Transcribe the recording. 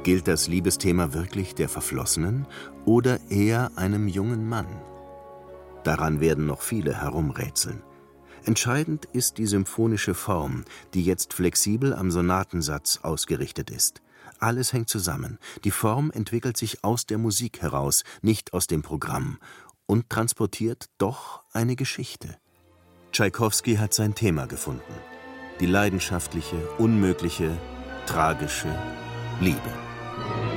Gilt das Liebesthema wirklich der Verflossenen oder eher einem jungen Mann? Daran werden noch viele herumrätseln. Entscheidend ist die symphonische Form, die jetzt flexibel am Sonatensatz ausgerichtet ist. Alles hängt zusammen. Die Form entwickelt sich aus der Musik heraus, nicht aus dem Programm, und transportiert doch eine Geschichte. Tschaikowski hat sein Thema gefunden. Die leidenschaftliche, unmögliche, tragische Liebe.